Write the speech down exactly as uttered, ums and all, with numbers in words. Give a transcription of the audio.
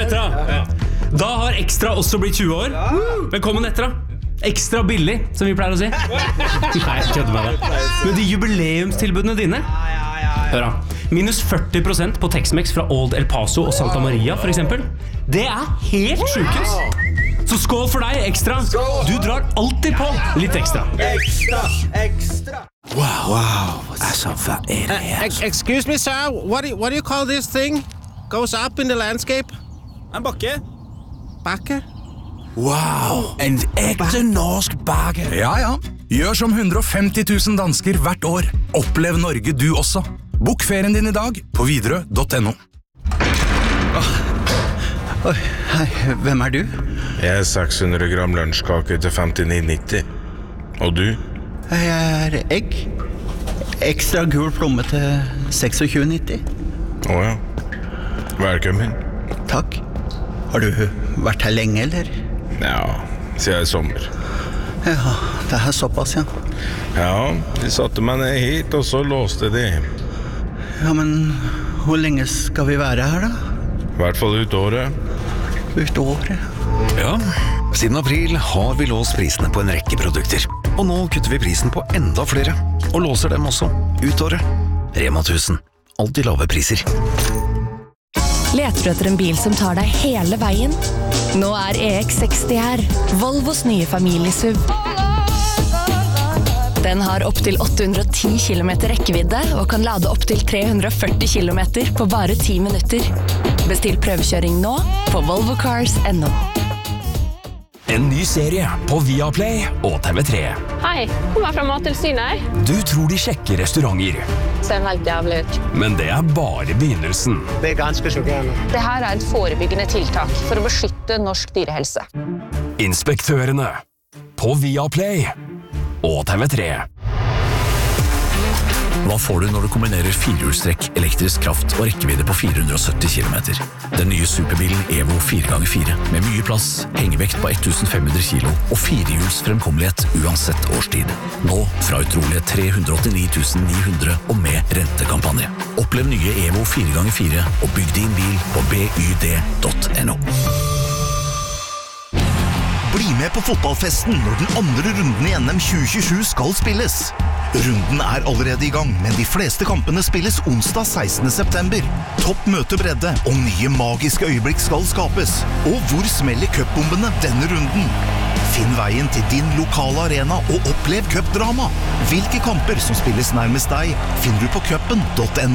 Extra. Da har Extra også blitt tjue år. Velkommen Extra. Ekstra billig, som vi pleier å si. Nei, jeg kødder med det. Men de jubileumstilbudene dine, hør da, minus førti prosent på Tex-Mex fra Old El Paso og Santa Maria for eksempel. Det er helt sjukes. Så skål for deg, Extra. Du drar alltid på litt ekstra. Ekstra, ekstra. Wow, wow, altså hva er det her? Uh, excuse me, sir, what do, you, what do you call this thing? Goes up in the landscape? En bakke. Bakke? Wow, en ekte norsk bakke. Ja, ja. Gjør som one hundred fifty thousand dansker hvert år. Opplev Norge du også. Bok ferien din i dag på widerøe punktum no. Oh. Oi, hei, hvem er du? Jeg er seks hundre gram lunsjkake til femtini nitti. Og du? Jeg er egg. Ekstra gul plomme til tjueseks nitti. Åja. Velkommen. Takk. Har du vært her lenge, eller? Ja, siden i sommer. Ja, det er såpass, ja. Ja, de satte meg ned hit, og så låste de. Ja, men hvor lenge skal vi være her, da? I hvert fall ut året. Ut året? Ja, siden april har vi låst prisene på en rekke produkter. Og nå kutter vi prisen på enda flere, og låser dem også ut året. Rema tusen. Alltid lave priser. Leter du etter en bil som tar deg hele veien? Nå er E X seksti her, Volvos nye familiesuv. Den har opp til åtte hundre og ti kilometer rekkevidde og kan lade opp til tre hundre og førti kilometer på bare ti minutter. Bestill prøvekjøring nå på volvo cars punktum no. En ny serie på Viaplay og T V tre. Hei, kommer fra Mattilsynet. Du tror de sjekker restauranter. Ser helt jævlig ut. Men det er bare begynnelsen. Det er ganske sjokkerende. Det her er et forebyggende tiltak for å beskytte norsk dyrehelse. Inspektørene på Viaplay og T V tre. Hva får du når du kombinerer firehjulstrekk, elektrisk kraft og rekkevidde på fire hundre og sytti kilometer? Den nye superbilen Evo fire ganger fire med mye plass, hengevekt på fifteen hundred kilo og firehjuls fremkommelighet uansett årstid. Nå fra utrolige tre hundre og åttini tusen ni hundre og med rentekampanje. Opplev nye Evo fire ganger fire og bygg din bil på byd punktum no. Bli med på fotballfesten når den andre runden i N M tjue tjuesju skal spilles. Runden er allerede i gang, men de fleste kampene spilles onsdag sekstende september. Topp møtebredde og nye magiske øyeblikk skal skapes. Og hvor smeller cupbombene denne runden? Finn veien til din lokale arena og opplev cupdrama. Hvilke kamper som spilles nærmest deg, finner du på cupen punktum no.